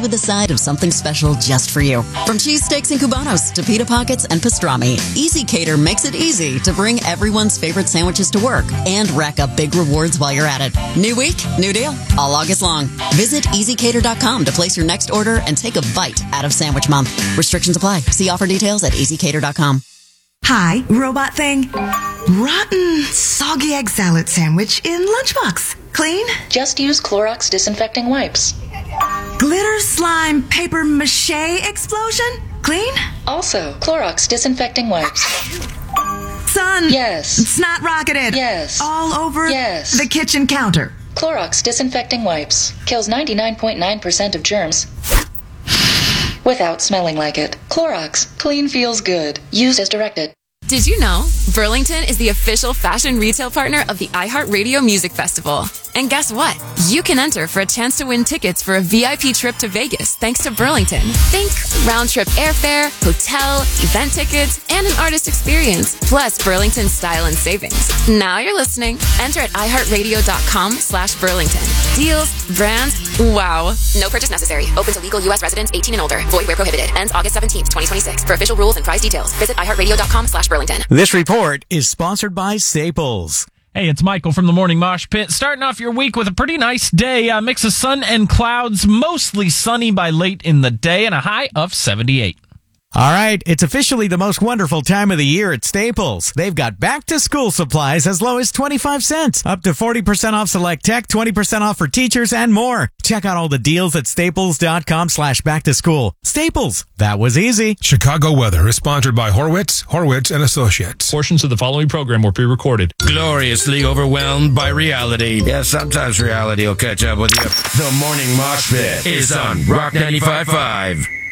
with a side of something special just for you. From cheesesteaks and Cubanos to pita pockets and pastrami, Easy Cater makes it easy to bring everyone's favorite sandwiches to work and rack up big rewards while you're at it. New week, new deal, all August long. Visit EasyCater.com to place your next order and take a bite out of Sandwich Month. Restrictions apply. See offer details at EasyCater.com. Hi, robot thing. Rotten, soggy egg salad sandwich in lunchbox. Clean? Just use Clorox disinfecting wipes. Glitter slime paper mache explosion? Clean? Also, Clorox disinfecting wipes. Son. Yes. Snot rocketed. Yes. All over yes. the kitchen counter. Clorox disinfecting wipes. Kills 99.9% of germs without smelling like it. Clorox. Clean feels good. Used as directed. Did you know Burlington is the official fashion retail partner of the iHeartRadio Music Festival? And guess what? You can enter for a chance to win tickets for a VIP trip to Vegas thanks to Burlington. Think round-trip airfare, hotel, event tickets, and an artist experience, plus Burlington style and savings. Now you're listening. Enter at iHeartRadio.com/Burlington. Deals, brands, wow. No purchase necessary. Open to legal U.S. residents 18 and older. Void where prohibited. Ends August 17th, 2026. For official rules and price details, visit iHeartRadio.com/Burlington. This report is sponsored by Staples. Hey, it's Michael from the Morning Mosh Pit. Starting off your week with a pretty nice day. A mix of sun and clouds, mostly sunny by late in the day, and a high of 78. All right, it's officially the most wonderful time of the year at Staples. They've got back-to-school supplies as low as 25 cents, up to 40% off select tech, 20% off for teachers, and more. Check out all the deals at staples.com/back-to-school. Staples, that was easy. Chicago weather is sponsored by Horwitz and Associates. Portions of the following program were pre-recorded. Gloriously overwhelmed by reality. Yeah, sometimes reality will catch up with you. The Morning Mosh Pit is on Rock 95.5.